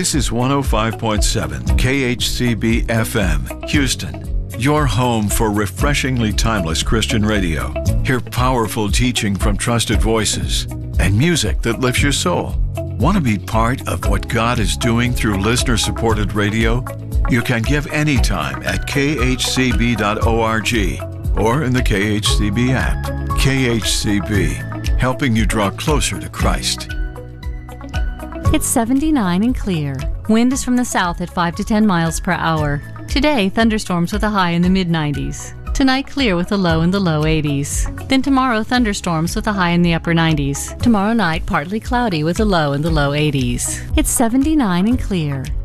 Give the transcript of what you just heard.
This is 105.7 KHCB FM, Houston. Your home for refreshingly timeless Christian radio. Hear powerful teaching from trusted voices and music that lifts your soul. Want to be part of what God is doing through listener-supported radio? You can give anytime at khcb.org or in the KHCB app. KHCB, helping you draw closer to Christ. It's 79 and clear. Wind is from the south at 5 to 10 miles per hour. Today, thunderstorms with a high in the mid-90s. Tonight, clear with a low in the low 80s. Then tomorrow, thunderstorms with a high in the upper 90s. Tomorrow night, partly cloudy with a low in the low 80s. It's 79 and clear.